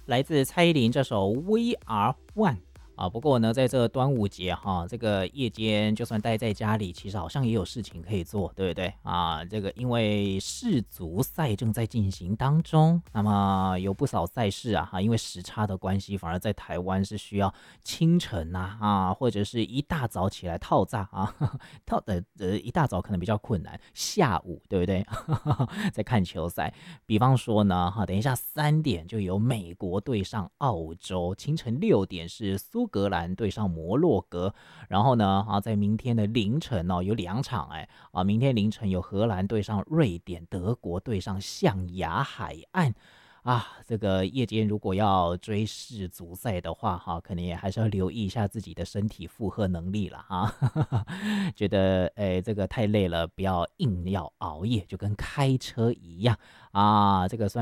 来自蔡依林这首《We Are One》。不过呢，在这个端午节哈，这个夜间就算待在家里，其实好像也有事情可以做，对不对啊？这个因为世足赛正在进行当中，那么有不少赛事因为时差的关系，反而在台湾是需要清晨或者是一大早起来套炸一大早可能比较困难，下午对不对？在看球赛，比方说呢，等一下3点就有美国对上澳洲，清晨6点是苏格兰对上摩洛哥，然后呢，在明天的凌晨有2场，明天凌晨有荷兰对上瑞典，德国对上象牙海岸。这个夜间如果要追世足赛的话，可能也还是要留意一下自己的身体负荷能力了觉得这个太累了，不要硬要熬夜，就跟开车一样这个算